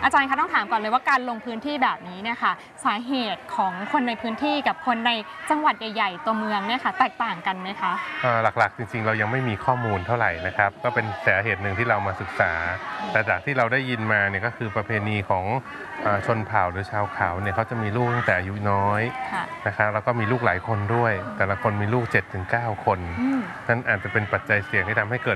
อาจารย์คะต้องถามก่อนเลยว่าการลงพื้นที่แบบนี้เนี่ยค่ะสาเหตุของคนในพื้นที่กับคนในจังหวัดใหญ่ๆตัวเมืองเนี่ยค่ะแตกต่างกันไหมคะหลักๆจริงๆเรายังไม่มีข้อมูลเท่าไหร่นะครับก็เป็นสาเหตุหนึ่งที่เรามาศึกษาแต่จากที่เราได้ยินมาเนี่ยก็คือประเพณีของชนเผ่าหรือชาวเขาเนี่ยเขาจะมีลูกตั้งแต่อายุน้อยนะครับแล้วก็มีลูกหลายคนด้วยแต่ละคนมีลูก 7-9 คนนั่นอาจจะเป็นปัจจัยเสี่ยงที่ทำให้เกิด